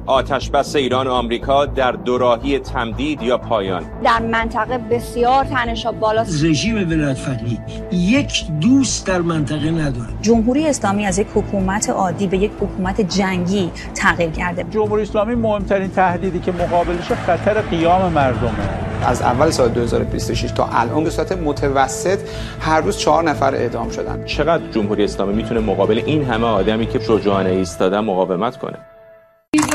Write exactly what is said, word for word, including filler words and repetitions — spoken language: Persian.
آتشبس ایران و آمریکا در دوراهی تمدید یا پایان. در منطقه بسیار تنش‌ها بالاست. رژیم ولایت‌فقیه یک دوست در منطقه نداره. جمهوری اسلامی از یک حکومت عادی به یک حکومت جنگی تغییر کرده. جمهوری اسلامی مهمترین تهدیدی که مقابلش خطر قیام مردمه. از اول سال دو هزار و بیست و شش تا الان به صورت متوسط هر روز چهار نفر اعدام شدن. چقدر جمهوری اسلامی میتونه مقابل این همه آدمی که شجاعانه ایستادن مقاومت کنه؟